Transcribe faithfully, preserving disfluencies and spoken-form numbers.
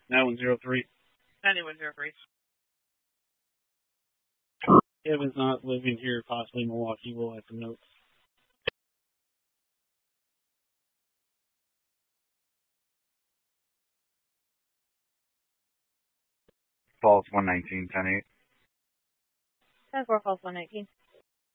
ninety-one zero three. ninety-one zero three. Kevin's not living here, possibly in Milwaukee. We'll have to note. Falls one nineteen, ten eight. ten four, falls one nineteen.